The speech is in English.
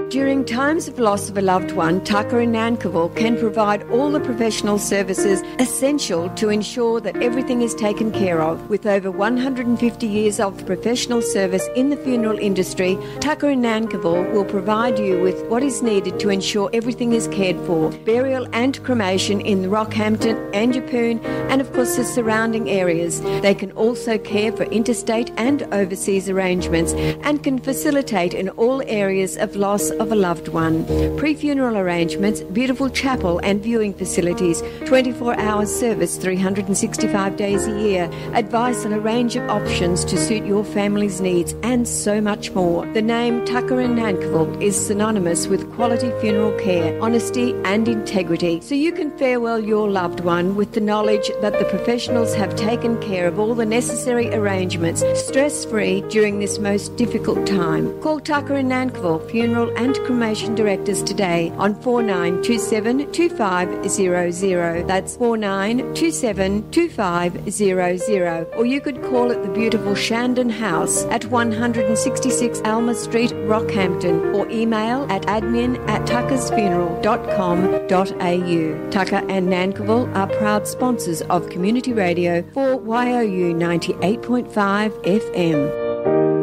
During times of loss of a loved one, Tucker in Nankivell can provide all the professional services essential to ensure that everything is taken care of. With over 150 years of professional service in the funeral industry, Tucker in Nankivell will provide you with what is needed to ensure everything is cared for. Burial and cremation in Rockhampton and Yeppoon and of course the surrounding areas. They can also care for interstate and overseas arrangements and can facilitate in all areas of loss of a loved one. Pre-funeral arrangements, beautiful chapel and viewing facilities, 24-hour service 365 days a year, advice on a range of options to suit your family's needs and so much more. The name Tucker in Nankivell is synonymous with quality funeral care, honesty and integrity, so you can farewell your loved one with the knowledge that the professionals have taken care of all the necessary arrangements stress-free during this most difficult time. Call Tucker in Nankivell Funeral and Cremation Directors today on 4927 2500. That's 4927 2500. Or you could call at the beautiful Shandon House at 166 Alma Street, Rockhampton, or email at admin@tuckersfuneral.com.au. Tucker and Nankivell are proud sponsors of Community Radio for YOU 98.5 FM.